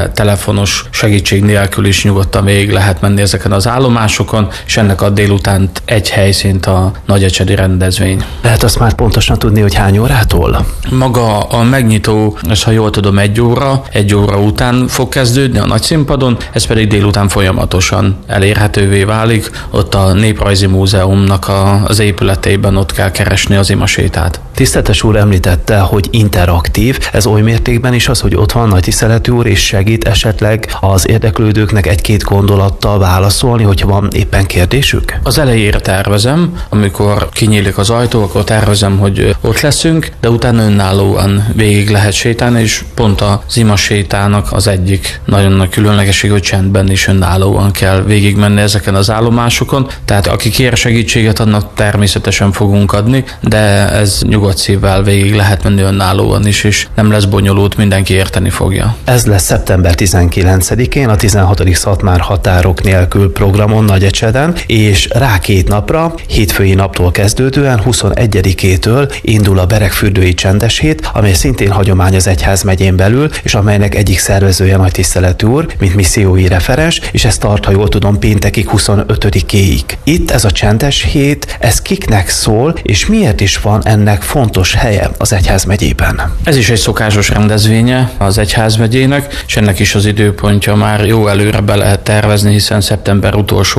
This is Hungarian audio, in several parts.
de telefonos segítség nélkül is nyugodtan végig lehet menni ezeken az állomásokon, és ennek a délután egy helyszínt a nagyecsedi rendezvény. Lehet azt már pontosan tudni, hogy hány órától? Maga a megnyitó, és ha jól tudom, egy óra után fog kezdődni a nagyszínpadon, ez pedig délután folyamatosan elérhetővé válik. Ott a Néprajzi Múzeumnak az épületében ott kell keresni az imasétát. Tiszteletes úr említette, hogy interaktív. Ez oly mértékben is az, hogy ott van nagy tiszteletű úr, és segít esetleg az érdeklődőknek egy-két gondolattal válaszolni, hogyha van éppen kérdésük? Az elejére tervezem, amikor kinyílik az ajtó, akkor tervezem, hogy ott leszünk, de utána önállóan végig lehet sétálni, és pont az imasétának az egyik nagyon nagy különlegesség, hogy csendben is önállóan kell végigmenni ezeken az állomásokon. Tehát aki kér segítséget, annak természetesen fogunk adni, de ez nyugodt szívvel végig lehet menni önállóan is, és nem lesz bonyolult, mindenki érteni fogja. Ez lesz szeptember 19-én, a 16. Szatmár határok nélkül programon Nagyecseden, és rá 2 napra, hétfői naptól kezdődően 21-től indul a Beregfürdői Csendes Hét, amely szintén hagyomány az egyházmegyén belül, és amelynek egyik szervezője nagy tiszteletű úr, mint missziói referens, és ez tart, ha jól tudom, péntekig 25-éig. Itt ez a Csendes Hét, ez kiknek szól, és miért is van ennek fontos helye az egyházmegyében? Ez is egy szokásos rendezvénye az egyházmegyének, és ennek is az időpontja már jó előre be lehet tervezni, hiszen szeptember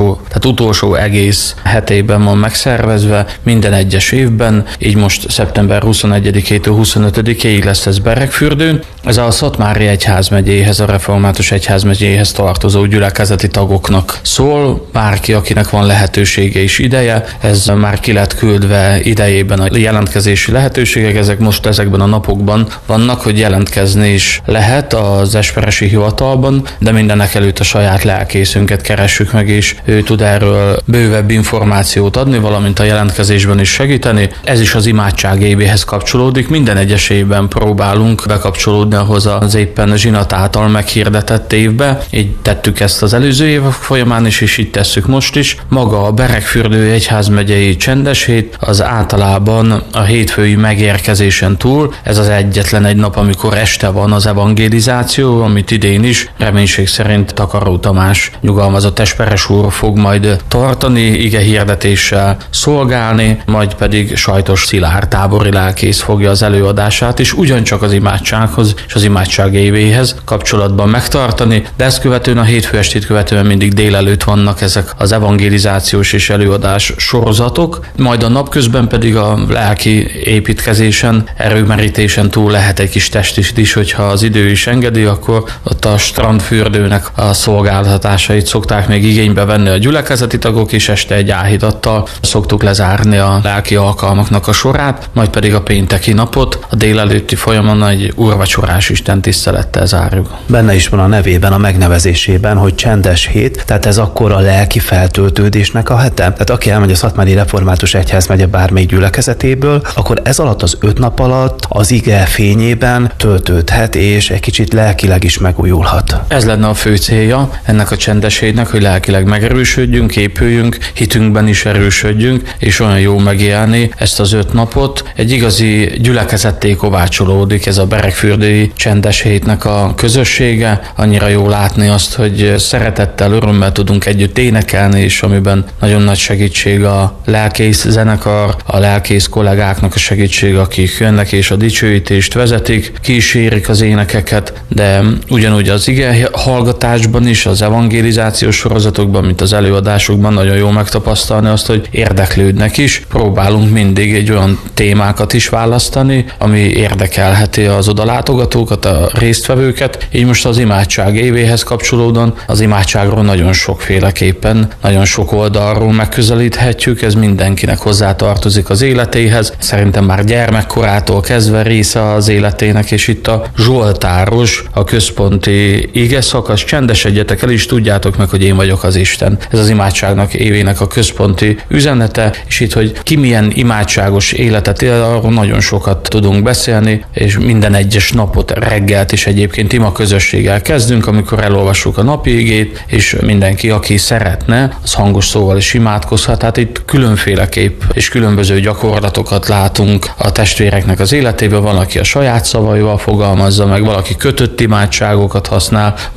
utolsó egész hetében van megszervezve minden egyes évben, így most szeptember 21-től 25-ig lesz ez Beregfürdőn. Ez a Szatmári Egyházmegyéhez, a Református Egyházmegyéhez tartozó gyülekezeti tagoknak szól, bárki, akinek van lehetősége és ideje, ez már ki lett küldve idejében a jelentkezési lehetőségek, ezek most ezekben a napokban vannak, hogy jelentkezni is lehet az esperesi hivatalban, de mindenek előtt a saját lelkészünket keressük meg, és ő tud erről bővebb információt adni, valamint a jelentkezésben is segíteni. Ez is az imádság évéhez kapcsolódik, minden egyes évben próbálunk bekapcsolódni ahhoz az éppen zsinat által meghirdetett évbe, így tettük ezt az előző évek folyamán is, és így tesszük most is. Maga a Beregfürdő Egyházmegyei Csendes Hét az általában a hétfői megérkezésen túl, ez az egyetlen egy nap, amikor este van az evangelizáció, amit idén is reménység szerint Takaró Tamás nyugalmazott esperes úr fog majd tartani, ige hirdetéssel szolgálni, majd pedig Sajtos Szilárd tábori lelkész fogja az előadását is ugyancsak az imádsághoz és az imádság évéhez kapcsolatban megtartani, de ezt követően a hétfő estét követően mindig délelőtt vannak ezek az evangelizációs és előadás sorozatok, majd a napközben pedig a lelki építkezésen, erőmerítésen túl lehet egy kis testi is, hogyha az idő is engedi, akkor ott a strandfürdőnek a szolgáltatásait szokták még igénybe venni a gyülekezeti tagok, és este egy áhítattal szoktuk lezárni a lelki alkalmaknak a sorát, majd pedig a pénteki napot a délelőtti folyamon egy úrvacsorás Isten tisztelettel zárjuk. Benne is van a nevében, a megnevezésében, hogy Csendes Hét, tehát ez akkor a lelki feltöltődésnek a hete. Tehát aki elmegy a Szatmári Református Egyházmegye bármelyik gyülekezetéből, akkor ez alatt az 5 nap alatt az ige fényében töltődhet, és egy kicsit lelkileg is megújulhat. Ez lenne a fő célja ennek a Csendes Hétnek, hogy lelkileg megerősödjünk, épüljünk, hitünkben is erősödjünk, és olyan jó megélni ezt az 5 napot. Egy igazi gyülekezetté kovácsolódik ez a Beregfürdői Csendes Hétnek a közössége. Annyira jó látni azt, hogy szeretettel, örömmel tudunk együtt énekelni, és amiben nagyon nagy segítség a lelkész zenekar, a lelkész kollégáknak a segítség, akik jönnek és a dicsőítést vezetik, kísérik az énekeket, de ugyanúgy az ige hallgatásban is, az evangelizációs sorozatokban, mint az előadásokban nagyon jó megtapasztalni azt, hogy érdeklődnek is. Próbálunk mindig egy olyan témákat is választani, ami érdekelheti az odalátogatókat, a résztvevőket. Így most az imádság évéhez kapcsolódóan az imádságról nagyon sokféleképpen, nagyon sok oldalról megközelíthetjük, ez mindenkinek hozzátartozik az életéhez. Szerintem már gyermekkorától kezdve része az életének, és itt a zsoltáros, a központi ige szakasz, csendesedjetek el, és tudjátok meg, hogy én vagyok az Isten. Ez az imádságnak évének a központi üzenete, és itt, hogy ki milyen imádságos életet él, arról nagyon sokat tudunk beszélni, és minden egyes napot, reggelt is egyébként ima közösséggel kezdünk, amikor elolvassuk a napi igét, és mindenki, aki szeretne, az hangos szóval is imádkozhat. Hát itt különféleképp és különböző gyakorlatokat látunk a testvéreknek az életében, van, aki a saját szavaival fogalmazza meg, valaki kötött imádságokat használ,